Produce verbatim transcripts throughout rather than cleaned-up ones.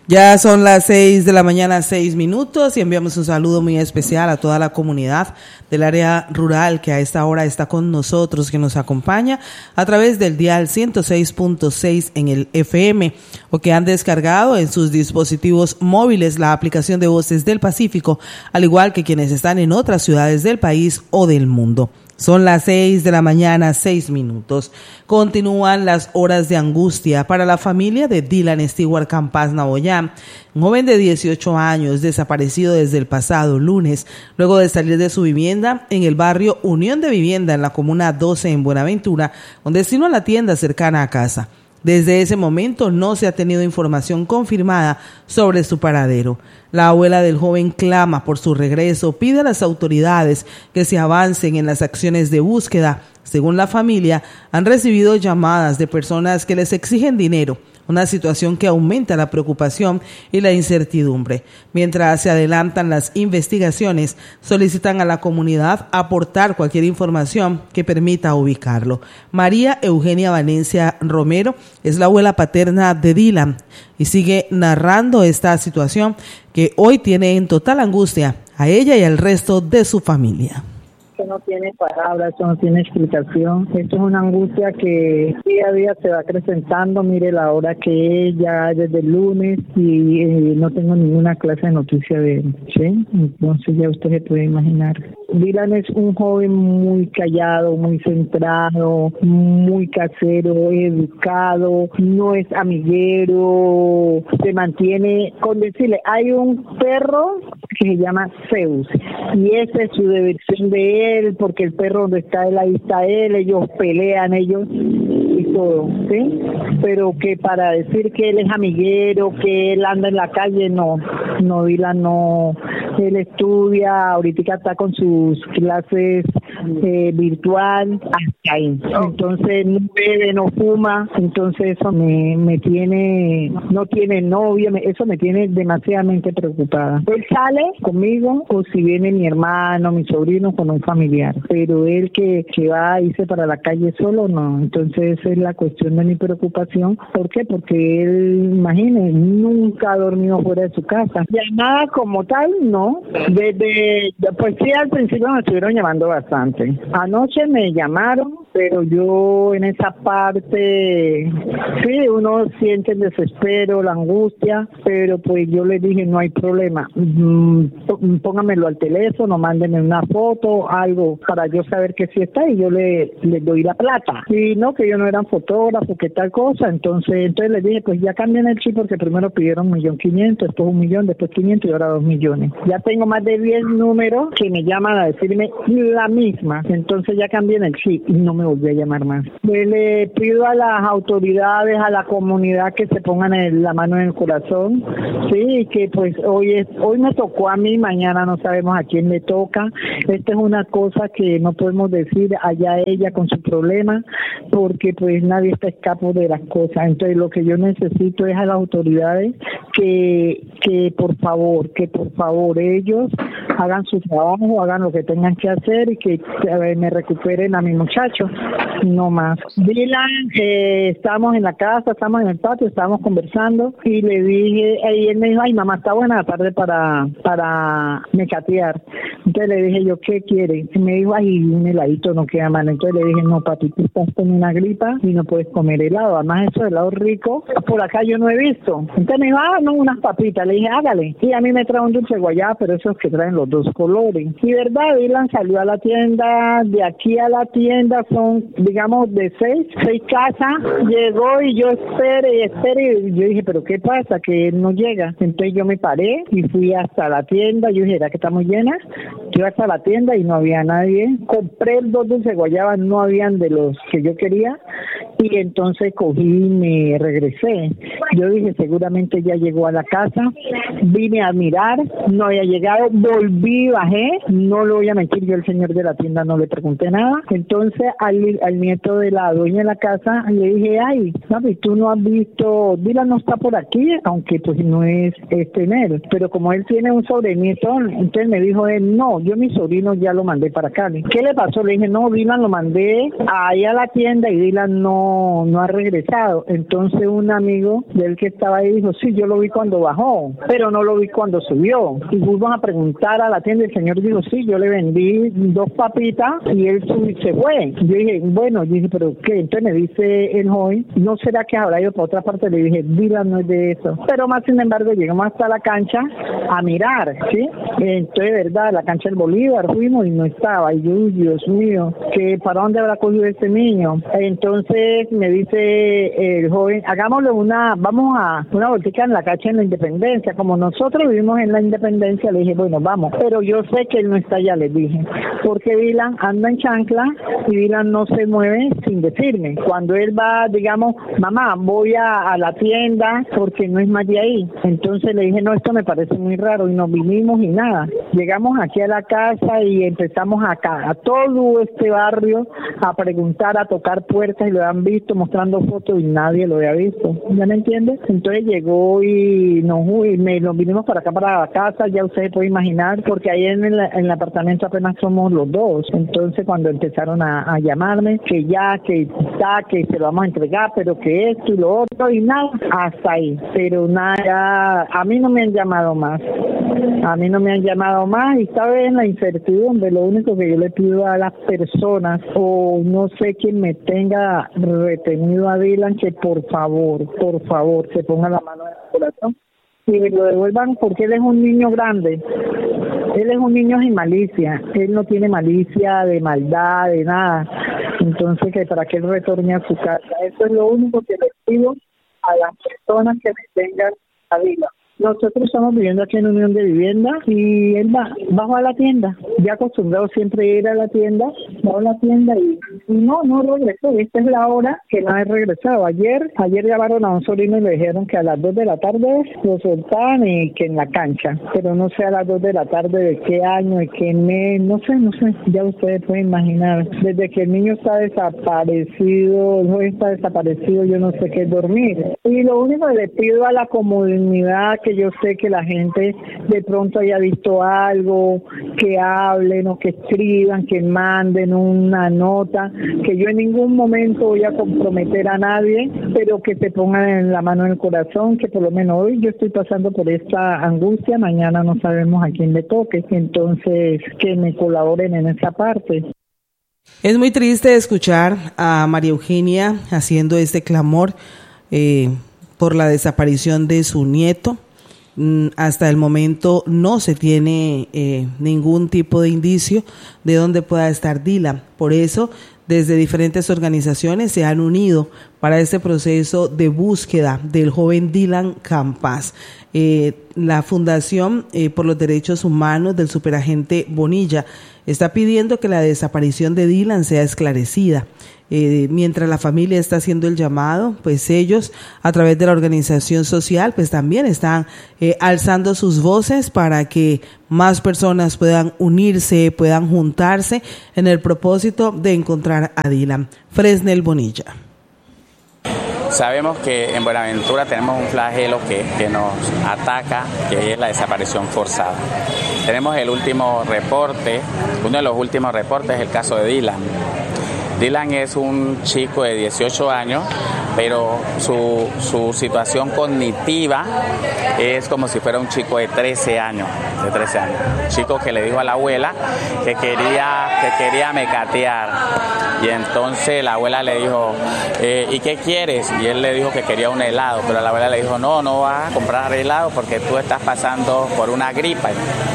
Ya son las seis de la mañana, seis minutos, y enviamos un saludo muy especial a toda la comunidad del área rural que a esta hora está con nosotros, que nos acompaña a través del dial ciento seis punto seis en el F M o que han descargado en sus dispositivos móviles la aplicación de Voces del Pacífico, al igual que quienes están en otras ciudades del país o del mundo. Son las seis de la mañana, seis minutos. Continúan las horas de angustia para la familia de Dylan Stewart Campas Naboyán, un joven de dieciocho años desaparecido desde el pasado lunes, luego de salir de su vivienda en el barrio Unión de Vivienda en la comuna doce en Buenaventura, con destino a la tienda cercana a casa. Desde ese momento no se ha tenido información confirmada sobre su paradero. La abuela del joven clama por su regreso, pide a las autoridades que se avancen en las acciones de búsqueda. Según la familia, han recibido llamadas de personas que les exigen dinero, una situación que aumenta la preocupación y la incertidumbre. Mientras se adelantan las investigaciones, solicitan a la comunidad aportar cualquier información que permita ubicarlo. María Eugenia Valencia Romero es la abuela paterna de Dylan y sigue narrando esta situación que hoy tiene en total angustia a ella y al resto de su familia. Esto no tiene palabras, esto no tiene explicación. Esto es una angustia que día a día se va acrecentando. Mire la hora que es, ya desde el lunes, y eh, no tengo ninguna clase de noticia de él, ¿sí? Entonces ya usted se puede imaginar. Dylan es un joven muy callado, muy centrado, muy casero, educado, no es amiguero, se mantiene, con decirle, hay un perro que se llama Zeus, y esa es su diversión de él, porque el perro donde está él, ahí está él, ellos pelean, ellos y todo, ¿sí? Pero que para decir que él es amiguero, que él anda en la calle, no, no, Dylan no, él estudia, ahorita está con sus clases eh, virtual, hasta ahí. Entonces no bebe, no fuma, entonces eso me, me tiene, no tiene novia, me, eso me tiene demasiadamente preocupada. Él sale conmigo o si viene mi hermano, mi sobrino con un familiar, pero él que, que va a irse para la calle solo, no. Entonces esa es la cuestión de mi preocupación. ¿Por qué? Porque él, imagínense, nunca ha dormido fuera de su casa. Llamada como tal, no. Desde, pues sí, al principio me estuvieron llamando bastante. Anoche me llamaron, pero yo en esa parte, sí, uno siente el desespero, la angustia, pero pues yo le dije, no hay problema, póngamelo al teléfono, mándenme una foto, algo, para yo saber que sí está, y yo le, le doy la plata. Y no, que yo no era fotógrafo, que tal cosa. Entonces entonces le dije, pues ya cambien el chip, porque primero pidieron un millón quinientos, después un millón, después quinientos y ahora dos millones. Ya tengo más de diez números que me llaman a decirme la misma. Entonces ya cambié el chip y no me volví a llamar más. Pues le pido a las autoridades, a la comunidad, que se pongan el, la mano en el corazón, sí, que pues hoy es, hoy me tocó a mí, mañana no sabemos a quién le toca. Esta es una cosa que no podemos decir allá ella con su problema, porque pues nadie está escapo de las cosas. Entonces lo que yo necesito es a las autoridades que, que por favor, que por favor ellos hagan su trabajo, hagan lo que tengan que hacer y que ver, me recuperen a mi muchacho, no más. Dylan, eh, estábamos en la casa, estábamos en el patio, estábamos conversando y le dije, y él me dijo, ay mamá, está buena la tarde para, para mecatear. Entonces le dije yo, ¿qué quiere? Y me dijo, ay, un heladito no queda mal. Entonces le dije, no papi, tú estás con una gripa y no puedes comer helado. Además eso de helado rico, por acá yo no he visto. Entonces me dijo, ah, no, unas papitas. Le dije, hágale. Y a mí me trae un dulce guayaba, pero esos que traen los dos colores. Y verdad, Dylan salió a la tienda, de aquí a la tienda son, digamos, de seis, seis casas, llegó y yo espere y espere, y yo dije, pero ¿qué pasa? Que él no llega. Entonces yo me paré y fui hasta la tienda, yo dije, ¿era que estamos llenas? Yo hasta la tienda y no había nadie. Compré dos dulces guayaba, no habían de los que yo quería, y entonces cogí y me regresé. Yo dije, seguramente ya llegó a la casa, vine a mirar, no había llegado, volví, bajé, no lo voy a mentir, yo al señor de la tienda no le pregunté nada. Entonces al, al nieto de la dueña de la casa le dije, ay, papi, tú no has visto, Dylan no está por aquí, aunque pues no es este él, pero como él tiene un sobrenieto, entonces me dijo él, no, yo mi sobrino ya lo mandé para Cali. ¿Qué le pasó? Le dije, no, Dylan lo mandé ahí a la tienda y Dylan no, no ha regresado. Entonces un amigo del que estaba ahí dijo, sí, yo lo vi cuando bajó, pero no lo vi cuando subió. Y fuimos a preguntar a la tienda, el señor dijo, sí, yo le vendí dos papitas y él se fue. Yo dije, bueno, yo dije, pero ¿qué? Entonces me dice el joven, ¿no será que habrá ido para otra parte? Le dije, Dylan no es de eso. Pero más sin embargo, llegamos hasta la cancha a mirar, ¿sí? Entonces, de verdad, la cancha del Bolívar fuimos y no estaba. Y yo, uy, Dios mío, ¿que ¿para dónde habrá cogido este niño? Entonces me dice el joven, hagámosle una, vamos a una voltica en la cancha en la Independencia. Como nosotros vivimos en la Independencia, le dije, bueno, vamos. Pero yo sé que él no está allá, les dije. Porque Dylan anda en chancla y Dylan no se mueve sin decirme. Cuando él va, digamos, mamá, voy a, a la tienda porque no es más de ahí. Entonces le dije, no, esto me parece muy raro y nos vinimos y nada. Llegamos aquí a la casa y empezamos acá, a todo este barrio, a preguntar, a tocar puertas y lo han visto, mostrando fotos y nadie lo había visto. ¿Ya me entiendes? Entonces llegó y nos, y me, nos vinimos para acá, para la casa, ya ustedes pueden imaginar, porque ahí en el, en el apartamento apenas somos los dos. Entonces cuando empezaron a, a llamarme, que ya, que está, que se lo vamos a entregar, pero que esto y lo otro y nada, hasta ahí. Pero nada, a mí no me han llamado más. A mí no me han llamado más y sabe en la incertidumbre, lo único que yo le pido a las personas o no sé quién me tenga retenido a Dylan, que por favor, por favor, se ponga la mano en el corazón y me lo devuelvan porque él es un niño grande. Él es un niño sin malicia, él no tiene malicia de maldad, de nada. Entonces, que para que él retorne a su casa. Eso es lo único que les pido a las personas que me tengan a Dylan. Nosotros estamos viviendo aquí en Unión de Vivienda y él va, bajo a la tienda. Ya acostumbrado siempre a ir a la tienda, bajo a la tienda y, y no, no regresó. Esta es la hora que no ha regresado. Ayer, ayer llamaron a un sobrino y le dijeron que a las dos de la tarde lo soltaban y que en la cancha. Pero no sé a las dos de la tarde de qué año, de qué mes, no sé, no sé. Ya ustedes pueden imaginar. Desde que el niño está desaparecido, el joven está desaparecido, yo no sé qué es dormir. Y lo único que le pido a la comunidad, que yo sé que la gente de pronto haya visto algo, que hablen o que escriban, que manden una nota, que yo en ningún momento voy a comprometer a nadie, pero que se pongan la mano en el corazón, que por lo menos hoy yo estoy pasando por esta angustia, mañana no sabemos a quién le toque, entonces que me colaboren en esa parte. Es muy triste escuchar a María Eugenia haciendo este clamor eh, por la desaparición de su nieto. Hasta el momento no se tiene eh, ningún tipo de indicio de dónde pueda estar Dylan. Por eso, desde diferentes organizaciones se han unido para este proceso de búsqueda del joven Dylan Campas. Eh, la Fundación eh, por los Derechos Humanos del Superagente Bonilla está pidiendo que la desaparición de Dylan sea esclarecida. Eh, mientras la familia está haciendo el llamado, pues ellos a través de la organización social pues también están eh, alzando sus voces para que más personas puedan unirse, puedan juntarse en el propósito de encontrar a Dylan. Fresnel Bonilla. Sabemos que en Buenaventura tenemos un flagelo que, que nos ataca, que es la desaparición forzada. Tenemos el último reporte, uno de los últimos reportes es el caso de Dylan. Dylan es un chico de dieciocho años, pero su, su situación cognitiva es como si fuera un chico de trece años, de trece años. Un chico que le dijo a la abuela que quería, que quería mecatear. Y entonces la abuela le dijo, eh, ¿y qué quieres? Y él le dijo que quería un helado, pero la abuela le dijo, no, no vas a comprar helado porque tú estás pasando por una gripa.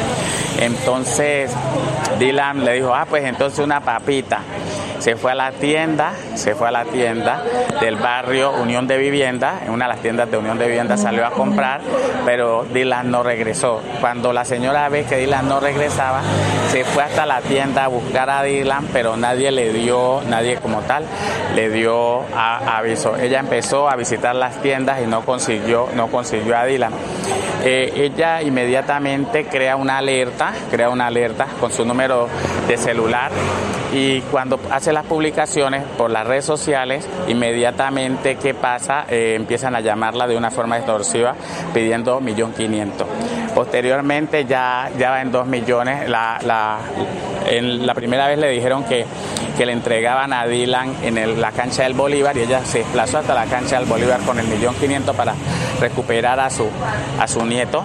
Entonces Dylan le dijo, ah, pues entonces una papita. Se fue a la tienda, se fue a la tienda del barrio Unión de Vivienda, en una de las tiendas de Unión de Vivienda salió a comprar, pero Dylan no regresó. Cuando la señora ve que Dylan no regresaba, se fue hasta la tienda a buscar a Dylan, pero nadie le dio, nadie como tal, le dio a, aviso. Ella empezó a visitar las tiendas y no consiguió, no consiguió a Dylan. Eh, ella inmediatamente crea una alerta, crea una alerta con su número de celular y cuando hace las publicaciones por las redes sociales, inmediatamente, ¿qué pasa? Eh, empiezan a llamarla de una forma extorsiva pidiendo un millón quinientos mil. Posteriormente ya, ya va en dos millones. La, la, en la primera vez le dijeron que, que le entregaban a Dylan en el, la cancha del Bolívar, y ella se desplazó hasta la cancha del Bolívar con el millón quinientos para recuperar a su, a su nieto.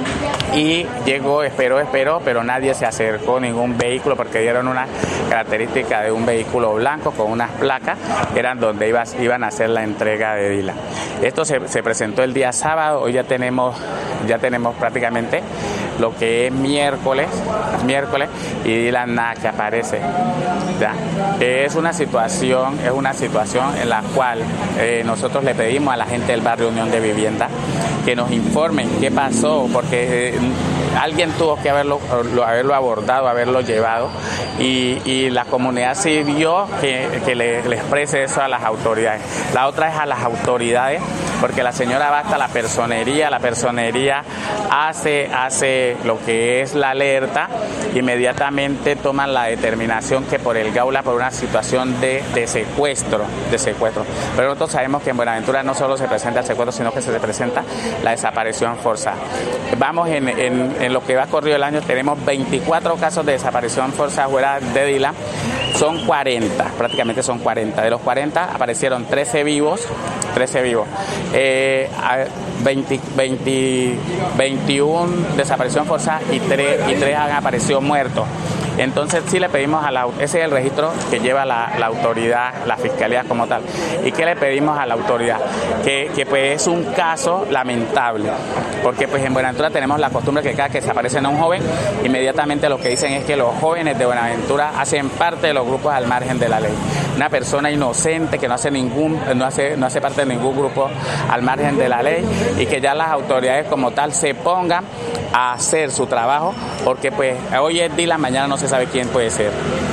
Y llegó, esperó, esperó, pero nadie se acercó, ningún vehículo, porque dieron una característica de un vehículo blanco con unas placas, que eran donde iba, iban a hacer la entrega de Dylan. Esto se, se presentó el día sábado. Hoy ya tenemos, ya tenemos prácticamente lo que es miércoles, miércoles, y Dylan nada que aparece. ¿Ya? Es una situación, es una situación en la cual eh, nosotros le pedimos a la gente del barrio Unión de Vivienda que nos informen qué pasó, porque eh, alguien tuvo que haberlo, haberlo abordado, haberlo llevado, y, y la comunidad sí vio que, que le, le exprese eso a las autoridades. La otra es a las autoridades, porque la señora va hasta la personería, la personería hace, hace lo que es la alerta, inmediatamente toman la determinación que por el Gaula, por una situación de, de secuestro, de secuestro. Pero nosotros sabemos que en Buenaventura no solo se presenta el secuestro, sino que se presenta la desaparición forzada. Vamos en, en, en lo que va corrido el año, tenemos veinticuatro casos de desaparición forzada fuera de Dylan. Son cuarenta, prácticamente son cuarenta. De los cuarenta aparecieron trece vivos, trece vivos. Eh, veinte, veinte, veintiuno desaparición forzada y tres, y tres han aparecido muertos. Entonces sí le pedimos a la, ese es el registro que lleva la, la autoridad, la fiscalía como tal. ¿Y qué le pedimos a la autoridad? Que, que pues es un caso lamentable, porque pues en Buenaventura tenemos la costumbre que cada que se aparece a un joven, inmediatamente lo que dicen es que los jóvenes de Buenaventura hacen parte de los grupos al margen de la ley. Una persona inocente que no hace ningún, no hace, no hace parte de ningún grupo al margen de la ley, y que ya las autoridades como tal se pongan a hacer su trabajo, porque pues hoy es Dylan, mañana no se sabe quién puede ser.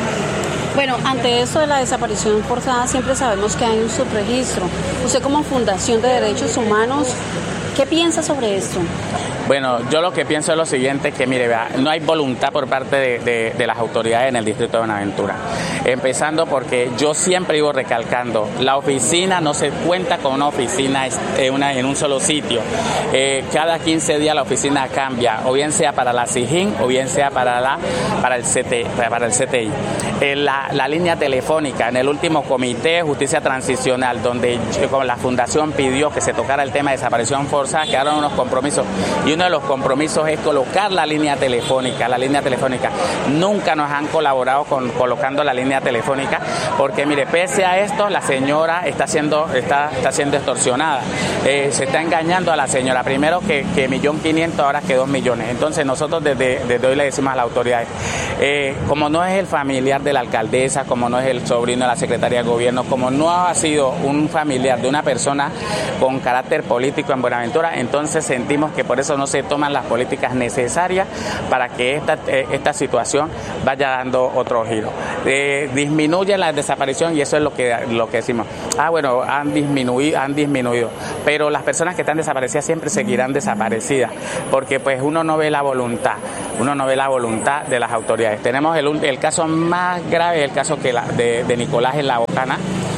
Bueno, ante esto de la desaparición forzada siempre sabemos que hay un subregistro. Usted como Fundación de Derechos Humanos, ¿qué piensa sobre esto? Bueno, yo lo que pienso es lo siguiente, que mire, vea, no hay voluntad por parte de, de, de las autoridades en el distrito de Buenaventura. Empezando porque yo siempre iba recalcando, la oficina no se cuenta con una oficina en, una, en un solo sitio. Eh, cada quince días la oficina cambia, o bien sea para la SIJIN o bien sea para, la, para, el, C T, para el C T I. Eh, la, la línea telefónica, en el último comité de justicia transicional, donde yo, la fundación pidió que se tocara el tema de desaparición forzada, quedaron unos compromisos, y uno de los compromisos es colocar la línea telefónica, la línea telefónica. Nunca nos han colaborado con colocando la línea telefónica, porque mire, pese a esto, la señora está siendo, está, está siendo extorsionada. Eh, se está engañando a la señora, primero que, que millón quinientos, ahora que dos millones. Entonces nosotros desde, desde hoy le decimos a las autoridades, eh, como no es el familiar de la alcaldesa, como no es el sobrino de la secretaria de gobierno, como no ha sido un familiar de una persona con carácter político en Buenaventura, entonces sentimos que por eso no se toman las políticas necesarias para que esta, eh, esta situación vaya dando otro giro. Eh, disminuye la desaparición, y eso es lo que, lo que decimos. Ah, bueno, han disminuido, han disminuido, pero las personas que están desaparecidas siempre seguirán desaparecidas, porque pues uno no ve la voluntad, uno no ve la voluntad de las autoridades. Tenemos el, el caso más grave, el caso que la, de, de Nicolás en La Bocana,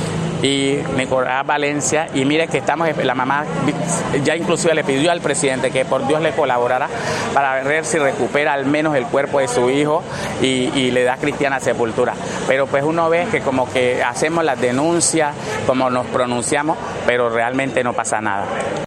y Nicolás Valencia, y mire que estamos, la mamá ya inclusive le pidió al presidente que por Dios le colaborara para ver si recupera al menos el cuerpo de su hijo y, y le da cristiana sepultura. Pero pues uno ve que como que hacemos las denuncias, como nos pronunciamos, pero realmente no pasa nada.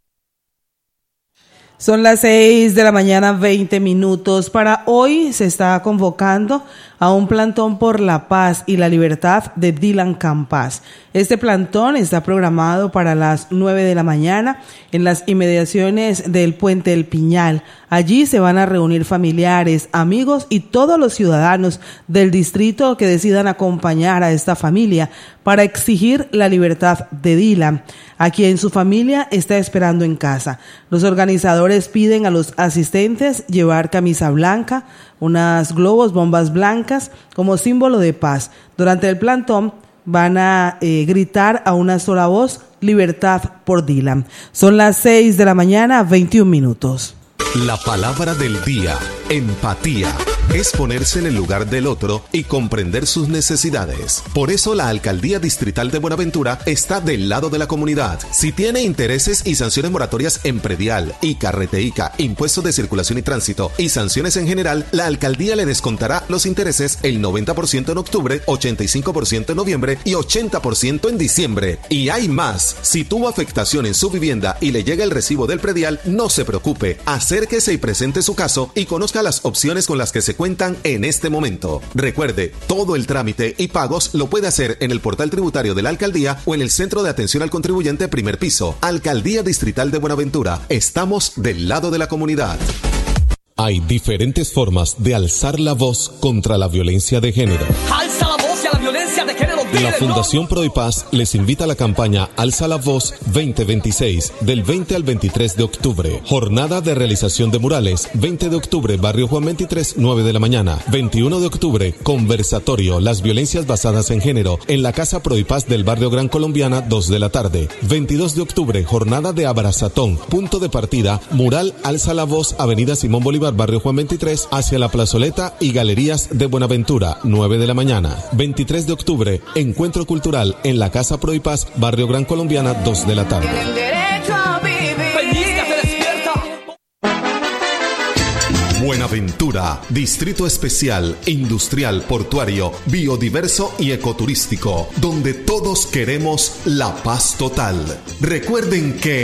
Son las seis de la mañana, veinte minutos. Para hoy se está convocando a un plantón por la paz y la libertad de Dylan Campas. Este plantón está programado para las nueve de la mañana en las inmediaciones del Puente del Piñal. Allí se van a reunir familiares, amigos y todos los ciudadanos del distrito que decidan acompañar a esta familia para exigir la libertad de Dylan, a quien su familia está esperando en casa. Los organizadores piden a los asistentes llevar camisa blanca, unas globos, bombas blancas como símbolo de paz. Durante el plantón van a eh, gritar a una sola voz, libertad por Dylan. Son las seis de la mañana, veintiún minutos. La palabra del día, empatía. es ponerse en el lugar del otro y comprender sus necesidades. Por eso la Alcaldía Distrital de Buenaventura está del lado de la comunidad. Si tiene intereses y sanciones moratorias en predial, ICA, Reteica, impuestos de circulación y tránsito y sanciones en general, la alcaldía le descontará los intereses el noventa por ciento en octubre, ochenta y cinco por ciento en noviembre y ochenta por ciento en diciembre. Y hay más. Si tuvo afectación en su vivienda y le llega el recibo del predial, no se preocupe. Acérquese y presente su caso y conozca las opciones con las que se cuentan en este momento. Recuerde, todo el trámite y pagos lo puede hacer en el portal tributario de la alcaldía o en el Centro de Atención al Contribuyente primer piso. Alcaldía Distrital de Buenaventura. Estamos del lado de la comunidad. Hay diferentes formas de alzar la voz contra la violencia de género. Alza la voz y a la violencia de género. La Fundación Pro y Paz les invita a la campaña Alza la Voz veinte veintiséis del veinte al veintitrés de octubre. Jornada de realización de murales, veinte de octubre, Barrio Juan veintitrés, nueve de la mañana. veintiuno de octubre, conversatorio, las violencias basadas en género, en la Casa Pro y Paz del Barrio Gran Colombiana, dos de la tarde. veintidós de octubre, jornada de abrazatón. Punto de partida, mural Alza la Voz, Avenida Simón Bolívar, Barrio Juan veintitrés, hacia la plazoleta y galerías de Buenaventura, nueve de la mañana. veintitrés de octubre, encuentro cultural en la Casa Pro y Paz, Barrio Gran Colombiana, dos de la tarde. Buenaventura, Distrito Especial, Industrial, Portuario, Biodiverso y Ecoturístico, donde todos queremos la paz total. Recuerden que